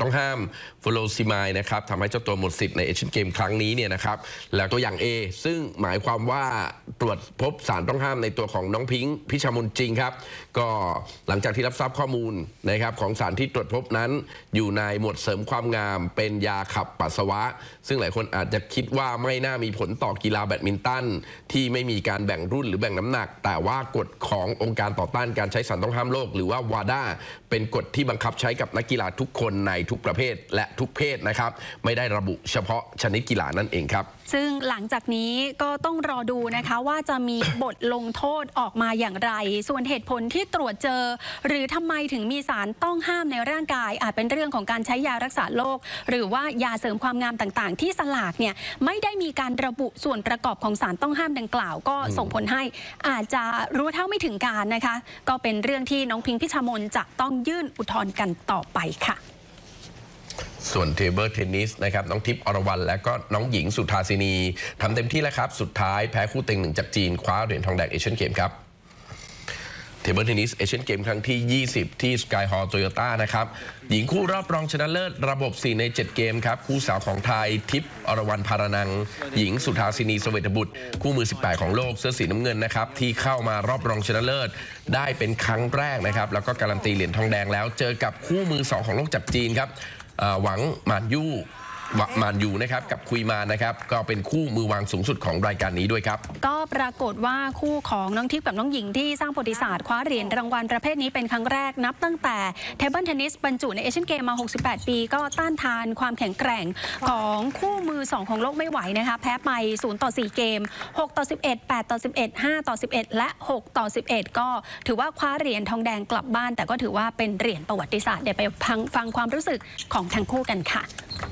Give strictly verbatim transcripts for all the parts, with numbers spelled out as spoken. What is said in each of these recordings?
ต้องห้ามฟลูซิมายนะครับทำให้เจ้าตัวหมดสิทธิ์ในเอเชียนเกมครั้งนี้เนี่ยนะครับแล้วตัวอย่าง A ซึ่งหมายความว่าตรวจพบสารต้องห้ามในตัวของน้องพิงค์พิชามนจริงครับก็หลังจากที่รับทราบข้อมูลนะครับของสารที่ตรวจพบนั้นอยู่ในหมวดเสริมความงามเป็นยาขับปัสสาวะซึ่งหลายคนอาจจะคิดว่าไม่น่ามีผลต่อกีฬาแบดมินตันที่ไม่มีการแบ่งรุ่นหรือแบ่งน้ำหนักแต่ว่ากฎขององค์การต่อต้านการใช้สารต้องห้ามโลกหรือว่าวาดาเป็นกฎที่บังคับใช้กับนักกีฬาทุกคนในทุกประเภทและทุกเพศนะครับไม่ได้ระบุเฉพาะชนิดกีฬานั่นเองครับซึ่งหลังจากนี้ก็ต้องรอดูนะคะว่าจะมีบทลงโทษออกมาอย่างไรส่วนเหตุผลที่ตรวจเจอหรือทำไมถึงมีสารต้องห้ามในร่างกายอาจเป็นเรื่องของการใช้ยารักษาโรคหรือว่ายาเสริมความงามต่างๆที่สลากเนี่ยไม่ได้มีการระบุส่วนประกอบของสารต้องห้ามดังกล่าวก็ส่งผลให้อาจจะรู้เท่าไม่ถึงการนะคะก็เป็นเรื่องที่น้องพิงค์พิชามนจะต้องยื่นอุทธรณ์กันต่อไปค่ะส่วนเทเบิลเทนนิสนะครับน้องทิพย์อรวรรณและก็น้องหญิงสุธาสินีทำเต็มที่แล้วครับสุดท้ายแพ้คู่เต็งหนึ่งจากจีนคว้าเหรียญทองแดงเอเชียนเกมครับเทเบิลเทนนิสเอเชียนเกมครั้งที่ยี่สิบที่สกายฮอลล์โตโยต้านะครับหญิงคู่รอบรองชนะเลิศระบบสี่ในเจ็ดเกมครับคู่สาวของไทยทิพย์อรวรรณพารานังหญิงสุธาสินีเสวตบุตรคู่มือสิบแปดของโลกเสื้อสีน้ำเงินนะครับที่เข้ามารอบรองชนะเลิศได้เป็นครั้งแรกนะครับแล้วก็การันตีเหรียญทองแดงแล้วเจอกับคู่มือสองของโลกจากจีนครับหวังหมานยู่มานยูนะครับกับคุยมานะครับก็เป็นคู่มือวางสูงสุดของรายการนี้ด้วยครับก็ปรากฏว่าคู่ของน้องทิพย์กับน้องหญิงที่สร้างประวัติศาสตร์คว้าเหรียญรางวัลประเภทนี้เป็นครั้งแรกนับตั้งแต่เทเบิลเทนนิสบรรจุในเอเชียนเกมมาหกสิบแปดปีก็ต้านทานความแข็งแกร่งของคู่มือสองของโลกไม่ไหวนะคะแพ้ไปศูนย์ต่อสี่เกมหกต่อสิบเอ็ด แปดต่อสิบเอ็ด ห้าต่อสิบเอ็ดและหกต่อสิบเอ็ดก็ถือว่าคว้าเหรียญทองแดงกลับบ้านแต่ก็ถือว่าเป็นเหรียญประวัติศาสตร์เดี๋ยวไปฟังความรู้สึกของทั้งคู่กันค่ะ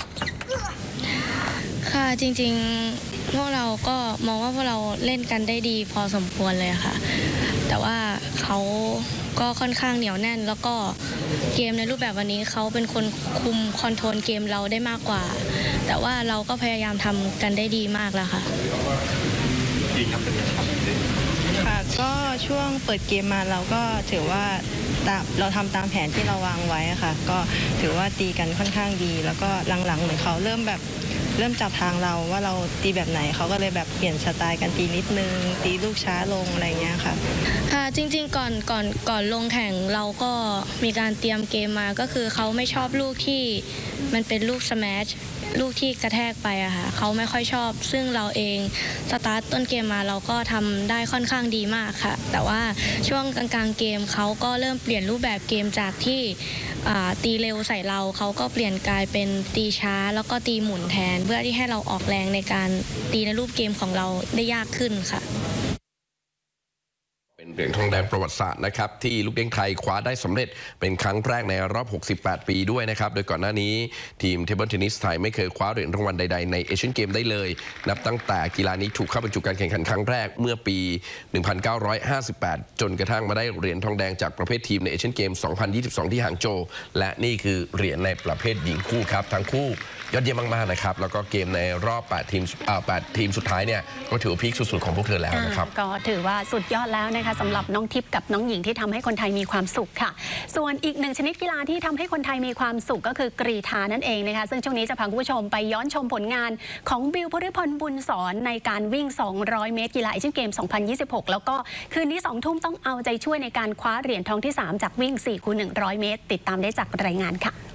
ค่ะจริงๆพวกเราก็มองว่าพวกเราเล่นกันได้ดีพอสมควรเลยค่ะแต่ว่าเขาก็ค่อนข้างเหนียวแน่นแล้วก็เกมในรูปแบบวันนี้เขาเป็นคนคุมคอนโทรลเกมเราได้มากกว่าแต่ว่าเราก็พยายามทำกันได้ดีมากแล้วค่ะค่ะก็ช่วงเปิดเกมมาเราก็ถือว่าเราทำตามแผนที่เราวางไว้ค่ะก็ถือว่าตีกันค่อนข้างดีแล้วก็หลังๆเหมือนเขาเริ่มแบบเริ่มจับทางเราว่าเราตีแบบไหนเขาก็เลยแบบเปลี่ยนสไตล์กันตีนิดนึงตีลูกช้าลงอะไรเงี้ยค่ะค่ะจริงๆก่อนก่อนก่อนลงแข่งเราก็มีการเตรียมเกมมาก็คือเขาไม่ชอบลูกที่มันเป็นลูกสแมชลูกที่กระแทกไปอะค่ะเขาไม่ค่อยชอบซึ่งเราเองสตาร์ทต้นเกมมาเราก็ทำได้ค่อนข้างดีมากค่ะแต่ว่าช่วงกลางๆเกมเขาก็เริ่มเปลี่ยนรูปแบบเกมจากที่ตีเร็วใส่เราเขาก็เปลี่ยนกลายเป็นตีช้าแล้วก็ตีหมุนแทนเพื่อที่ให้เราออกแรงในการตีในรูปเกมของเราได้ยากขึ้นค่ะเป็นเหรียญทองแดงประวัติศาสตร์นะครับที่ลูกเด้งไทยคว้าได้สำเร็จเป็นครั้งแรกในรอบหกสิบแปดปีด้วยนะครับโดยก่อนหน้านี้ทีมเทเบิลเทนนิสไทยไม่เคยคว้าเหรียญรางวัลใดๆในเอเชียนเกมได้เลยนับตั้งแต่กีฬานี้ถูกเข้าบรรจุการแข่งขันครั้งแรกเมื่อปีหนึ่งพันเก้าร้อยห้าสิบแปดจนกระทั่งมาได้เหรียญทองแดงจากประเภททีมในเอเชียนเกมสองพันยี่สิบสองที่หางโจวและนี่คือเหรียญในประเภทหญิงคู่ครับทั้งคู่ยอดเยี่ยมมากๆนะครับแล้วก็เกมในรอบแปดทีมอ่าแปดทีมสุดท้ายเนี่ยก็ถือว่าพีคสุดๆของพวกเธอแล้วนะครับก็ถือว่าสุดยอดแล้วนะคะสำหรับน้องทิพย์กับน้องหญิงที่ทำให้คนไทยมีความสุขค่ะส่วนอีกหนึ่งชนิดกีฬาที่ทำให้คนไทยมีความสุขก็คือกรีฑานั่นเองนะคะซึ่งช่วงนี้จะพาคุณผู้ชมไปย้อนชมผลงานของบิวพฤพลบุญสอนในการวิ่งสองร้อยเมตรกีฬาเอเชียนเกมสองพันยี่สิบหกแล้วก็คืนนี้สองทุ่มต้องเอาใจช่วยในการคว้าเหรียญทองที่สามจากวิ่งสี่คูณหนึ่งร้อยเมตรติดตามได้จากรายงานค่ะ